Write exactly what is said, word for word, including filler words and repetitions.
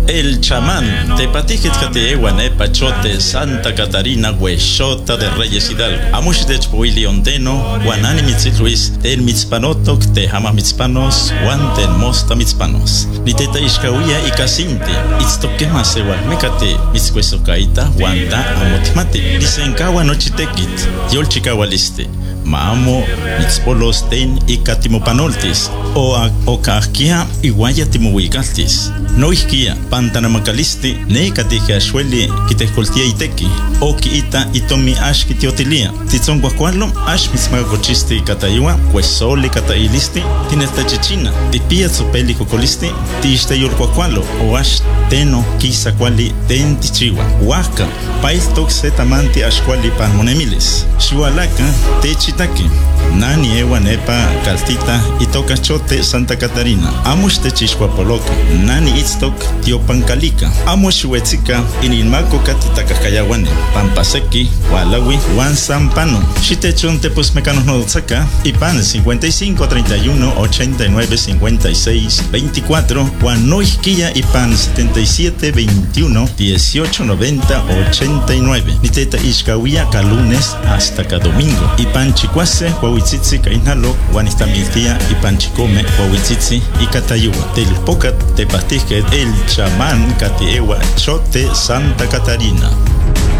El chamán, tepatijet kateewan pachote Santa Catarina huexota de Reyes Hidalgo. Amush de Chpuili Ondeno, Guanani Mitzitluis, ten mitzpanotok, te hama mitzpanos, Juan ten mosta mitzpanos. Niteta ishkawia y casinti, itztoquema sewal mecate, mitzcuesocaita, Wanda amotimate. Disenkawa nochitekit, yol chikawaliste. Maamo, mitzpolos ten y katimopanoltis, o okahkia y guaya timuigaltis. No iskia, pantanamacalisti, ne katike ashweli, kitescoltia iteki, o kiita itomi ash kitiotilia. Titzon guacualo, ash mitzmagacochisti kataiwa, cuesoli katailisti, tinestachichina, tipia zopeli cocolisti, tiste yurquacualo, o ash teno kisa quali ten tichiwa. Huaca, paistok setamanti ashquali panmonemilis. Shualaka, techitaki. Nani ewa nepa caltita itoka chote Santa Catarina. Amush techishquapoloca. Nani itztok tiopancalica. Amush huetzika inilmaco katitakayawane. Pampaseki, Walawi, Juan Sampano. Shitechon tepos mecanos nodotzaka. Ipan cincuenta y cinco, treinta y uno, ochenta y nueve, cincuenta y seis, veinticuatro. Juan Noisquilla Ipan setenta y siete, veintiuno, dieciocho, noventa, ochenta y nueve. Niteta Ishkawia lunes hasta cada domingo. Ipan chicuase, Huahuitzitzi, Cainalo, Guanistamiltia, Ipan chicome, Huahuitzitzi y Catayua. Del pocat te pastisque el chamán Catiewa, Chote Santa Catarina.